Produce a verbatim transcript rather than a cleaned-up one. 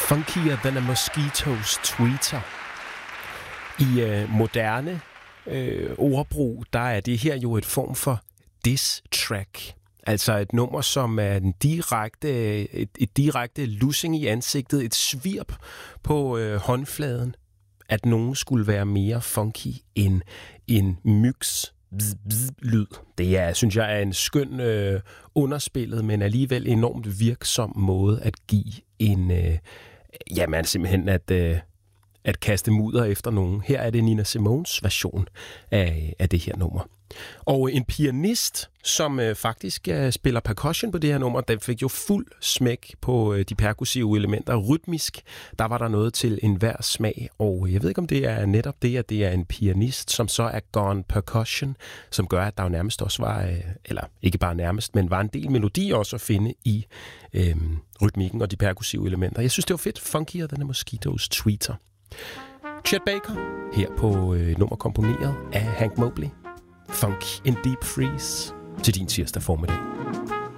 Funkier than a mosquito's tweeter. I øh, moderne øh, ordbrug, der er det her jo et form for diss track. Altså et nummer, som er en direkte, et, et direkte lussing i ansigtet, et svirp på øh, håndfladen, at nogen skulle være mere funky end en mygs bzz, bzz, lyd. Det er, synes jeg, er en skøn øh, underspillet, men alligevel enormt virksom måde at give en, øh, jamen simpelthen at, øh, at kaste mudder efter nogen. Her er det Nina Simones version af, af det her nummer. Og en pianist, som øh, faktisk øh, spiller percussion på det her nummer, den fik jo fuld smæk på øh, de perkussive elementer. Rytmisk, der var der noget til enhver smag, og jeg ved ikke, om det er netop det, at det er en pianist, som så er gone percussion, som gør, at der jo nærmest også var, øh, eller ikke bare nærmest, men var en del melodi også at finde i øh, rytmikken og de perkussive elementer. Jeg synes, det var fedt. Funkier than a mosquito's tweeter. Chet Baker, her på øh, nummer komponeret af Hank Mobley. Funk in Deep Freeze til din tirsdag formiddag.